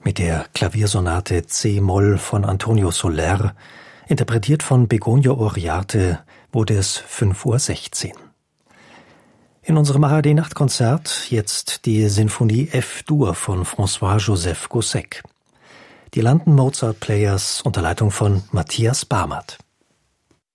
Mit der Klaviersonate C-Moll von Antonio Soler, interpretiert von Begonio Oriarte, wurde es 5:16 Uhr. In unserem ARD-Nachtkonzert jetzt die Sinfonie F-Dur von François-Joseph Gossec. Die London Mozart Players unter Leitung von Matthias Barmert.